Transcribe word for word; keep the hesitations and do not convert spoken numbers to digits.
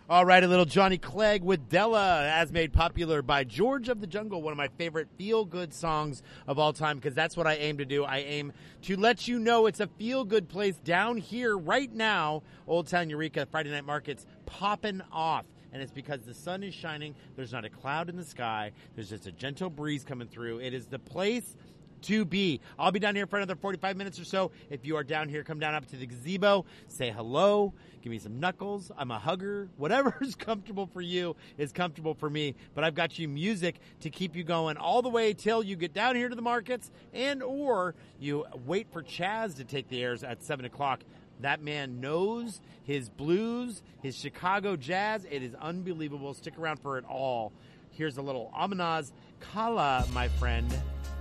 All right, a little Johnny Clegg with Della, as made popular by George of the Jungle, one of my favorite feel-good songs of all time, because that's what I aim to do. I aim to let you know it's a feel-good place down here right now. Old Town Eureka, Friday Night Market's popping off. And it's because the sun is shining. There's not a cloud in the sky. There's just a gentle breeze coming through. It is the place to be. I'll be down here for another forty-five minutes or so. If you are down here, come down up to the gazebo, say hello, give me some knuckles. I'm a hugger. Whatever is comfortable for you is comfortable for me. But I've got you music to keep you going all the way till you get down here to the markets, and or you wait for Chaz to take the airs at seven o'clock. That man knows his blues, his Chicago jazz. It is unbelievable. Stick around for it all. Here's a little Amanaz Kala, my friend.